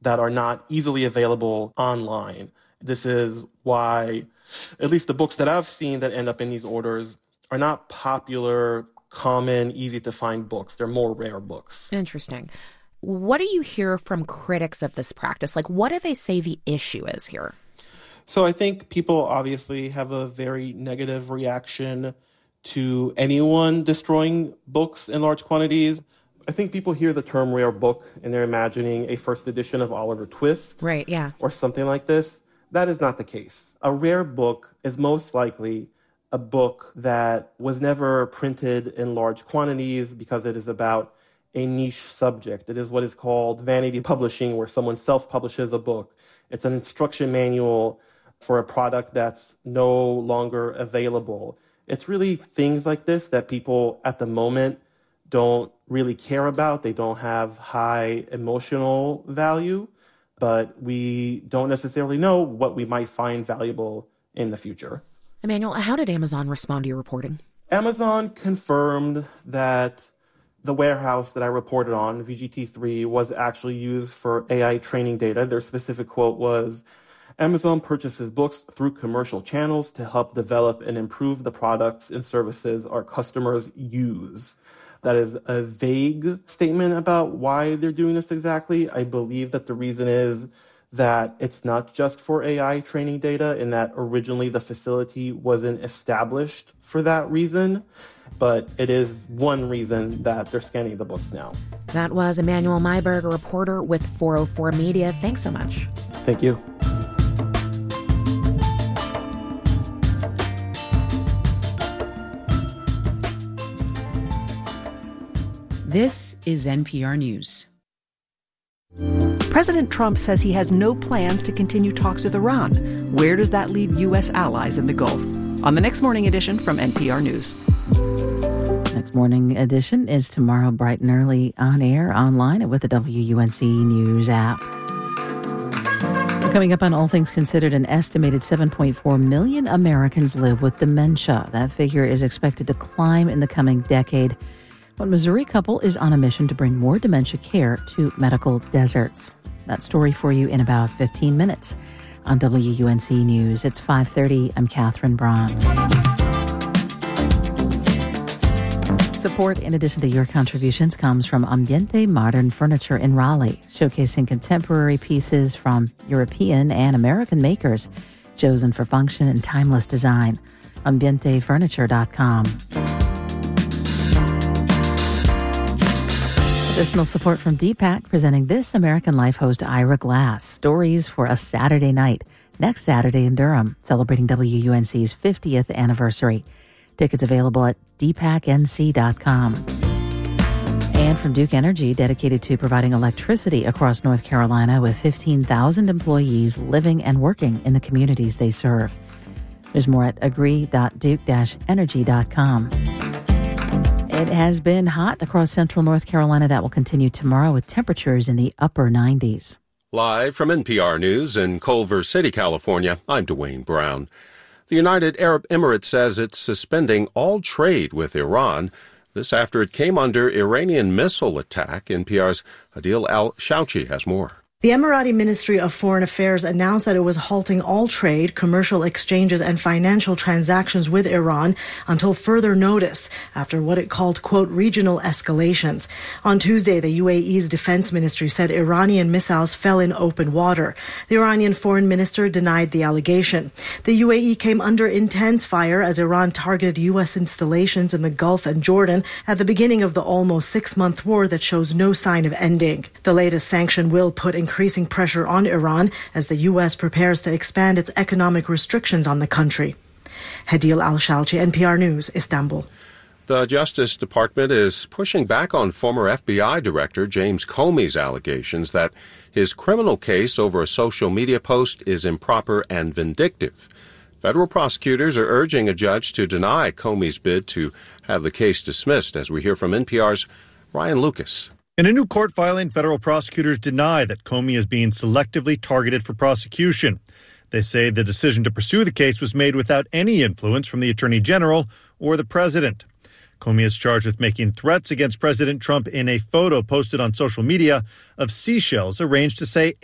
that are not easily available online. This is why, at least the books that I've seen that end up in these orders are not popular, common, easy to find books. They're more rare books. Interesting. What do you hear from critics of this practice? Like, what do they say the issue is here? So I think people obviously have a very negative reaction to anyone destroying books in large quantities. I think people hear the term rare book and they're imagining a first edition of Oliver Twist. Right, yeah. Or something like this. That is not the case. A rare book is most likely a book that was never printed in large quantities because it is about a niche subject. It is what is called vanity publishing, where someone self-publishes a book. It's an instruction manual for a product that's no longer available. It's really things like this that people at the moment don't really care about. They don't have high emotional value, but we don't necessarily know what we might find valuable in the future. Emmanuel, how did Amazon respond to your reporting? Amazon confirmed that the warehouse that I reported on, VGT3, was actually used for AI training data. Their specific quote was, Amazon purchases books through commercial channels to help develop and improve the products and services our customers use. That is a vague statement about why they're doing this exactly. I believe that the reason is that it's not just for AI training data and that originally the facility wasn't established for that reason, but it is one reason that they're scanning the books now. That was Emmanuel Mayberg, a reporter with 404 Media. Thanks so much. Thank you. This is NPR News. President Trump says he has no plans to continue talks with Iran. Where does that leave U.S. allies in the Gulf? On the Next Morning Edition from NPR News. Next Morning Edition is tomorrow bright and early on air, online, and with the WUNC News app. Coming up on All Things Considered, an estimated 7.4 million Americans live with dementia. That figure is expected to climb in the coming decade. One Missouri couple is on a mission to bring more dementia care to medical deserts. That story for you in about 15 minutes on WUNC News. It's 5:30. I'm Catherine Braun. Support, in addition to your contributions, comes from Ambiente Modern Furniture in Raleigh, showcasing contemporary pieces from European and American makers, chosen for function and timeless design. AmbienteFurniture.com. Additional support from Deepak, presenting This American Life host Ira Glass. Stories for a Saturday night, next Saturday in Durham, celebrating WUNC's 50th anniversary. Tickets available at deepaknc.com. And from Duke Energy, dedicated to providing electricity across North Carolina with 15,000 employees living and working in the communities they serve. There's more at agree.duke-energy.com. It has been hot across central North Carolina. That will continue tomorrow with temperatures in the upper 90s. Live from NPR News in Culver City, California, I'm Dwayne Brown. The United Arab Emirates says it's suspending all trade with Iran. This after it came under Iranian missile attack. NPR's Adil Al-Shouchi has more. The Emirati Ministry of Foreign Affairs announced that it was halting all trade, commercial exchanges, and financial transactions with Iran until further notice after what it called, quote, regional escalations. On Tuesday, the UAE's defense ministry said Iranian missiles fell in open water. The Iranian foreign minister denied the allegation. The UAE came under intense fire as Iran targeted U.S. installations in the Gulf and Jordan at the beginning of the almost 6-month war that shows no sign of ending. The latest sanction will put increasing pressure on Iran as the U.S. prepares to expand its economic restrictions on the country. Hadil Al-Shalchi, NPR News, Istanbul. The Justice Department is pushing back on former FBI Director James Comey's allegations that his criminal case over a social media post is improper and vindictive. Federal prosecutors are urging a judge to deny Comey's bid to have the case dismissed, as we hear from NPR's Ryan Lucas. In a new court filing, federal prosecutors deny that Comey is being selectively targeted for prosecution. They say the decision to pursue the case was made without any influence from the Attorney General or the President. Comey is charged with making threats against President Trump in a photo posted on social media of seashells arranged to say